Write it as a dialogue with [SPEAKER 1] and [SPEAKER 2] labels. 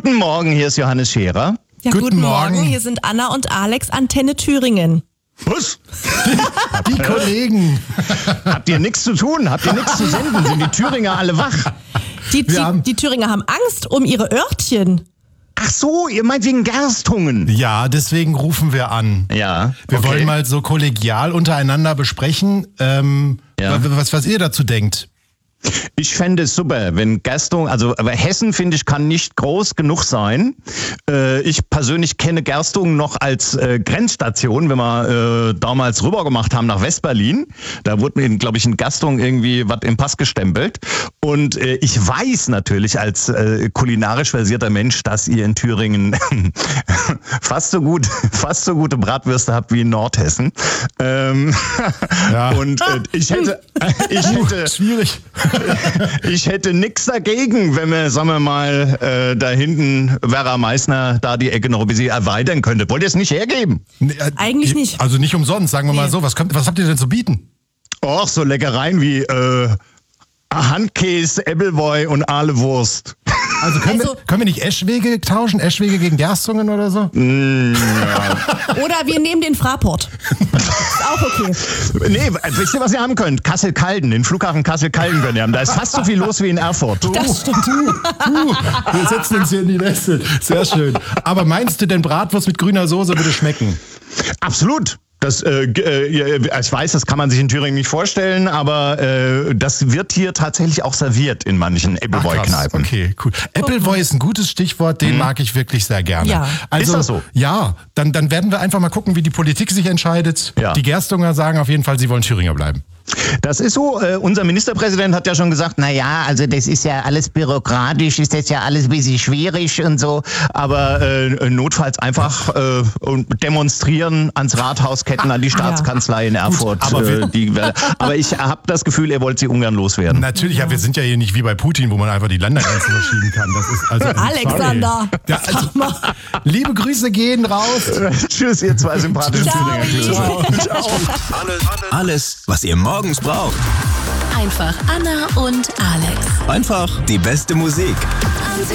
[SPEAKER 1] Guten Morgen, hier ist Johannes Scherer.
[SPEAKER 2] Ja,
[SPEAKER 3] Guten
[SPEAKER 2] Morgen,
[SPEAKER 3] Morgen.
[SPEAKER 2] hier sind Anna und Alex, Antenne Thüringen.
[SPEAKER 1] Was?
[SPEAKER 3] Die Kollegen.
[SPEAKER 1] Habt ihr nichts zu tun? Habt ihr nichts zu senden? Sind die Thüringer alle wach?
[SPEAKER 2] Die Thüringer haben Angst um ihre Örtchen.
[SPEAKER 1] Ach so, ihr meint wegen Gerstungen.
[SPEAKER 3] Ja, deswegen rufen wir an.
[SPEAKER 1] Ja,
[SPEAKER 3] Wir wollen mal so kollegial untereinander besprechen, was ihr dazu denkt.
[SPEAKER 1] Ich fände es super, wenn Gerstung, aber Hessen, finde ich, kann nicht groß genug sein. Ich persönlich kenne Gerstung noch als Grenzstation, wenn wir damals rüber gemacht haben nach Westberlin. Da wurde mir, glaube ich, in Gerstung irgendwie was im Pass gestempelt. Und ich weiß natürlich als kulinarisch versierter Mensch, dass ihr in Thüringen fast so gute Bratwürste habt wie in Nordhessen. Und ich hätte
[SPEAKER 3] schwierig.
[SPEAKER 1] Ich hätte nichts dagegen, wenn wir, sagen wir mal, da hinten Werra Meißner da die Ecke noch ein bisschen erweitern könnte. Wollt ihr es nicht hergeben?
[SPEAKER 2] Eigentlich nicht.
[SPEAKER 3] Also nicht umsonst, sagen wir mal so. Was habt ihr denn zu bieten?
[SPEAKER 1] Och, so Leckereien wie Handkäse, Appleboy und Ahlewurst.
[SPEAKER 3] Also können wir nicht Eschwege tauschen? Eschwege gegen Gerstungen oder so?
[SPEAKER 2] Oder wir nehmen den Fraport. Ist auch okay.
[SPEAKER 1] Nee, wisst ihr, was ihr haben könnt? Kassel-Calden, den Flughafen Kassel-Calden könnt ihr haben. Da ist fast so viel los wie in Erfurt.
[SPEAKER 2] Das stimmt.
[SPEAKER 3] Wir setzen uns hier in die Neste. Sehr schön. Aber meinst du denn, Bratwurst mit grüner Soße würde schmecken?
[SPEAKER 1] Absolut. Ich weiß, das kann man sich in Thüringen nicht vorstellen, aber das wird hier tatsächlich auch serviert in manchen Appleboy-Kneipen.
[SPEAKER 3] Okay, cool. Appleboy ist ein gutes Stichwort, den mag ich wirklich sehr gerne.
[SPEAKER 2] Ja.
[SPEAKER 1] Ist das so?
[SPEAKER 3] Ja, dann werden wir einfach mal gucken, wie die Politik sich entscheidet.
[SPEAKER 1] Ja.
[SPEAKER 3] Die Gerstunger sagen auf jeden Fall, sie wollen Thüringer bleiben.
[SPEAKER 1] Das ist so, unser Ministerpräsident hat ja schon gesagt, naja, also das ist ja alles bürokratisch, ist das ja alles ein bisschen schwierig und so, aber notfalls einfach demonstrieren ans Rathaus, Ketten an die Staatskanzlei in Erfurt.
[SPEAKER 3] Gut,
[SPEAKER 1] aber ich habe das Gefühl, er wollte sie ungern loswerden.
[SPEAKER 3] Natürlich, ja, wir sind ja hier nicht wie bei Putin, wo man einfach die Ländergrenzen verschieben kann. Das ist also,
[SPEAKER 2] Alexander,
[SPEAKER 3] ja, also, liebe Grüße gehen raus.
[SPEAKER 1] Tschüss, ihr zwei sympathischen
[SPEAKER 2] Ciao.
[SPEAKER 1] Thüringer. Ciao.
[SPEAKER 4] Alles, was ihr morgens braucht.
[SPEAKER 5] Einfach Anna und Alex.
[SPEAKER 4] Einfach die beste Musik.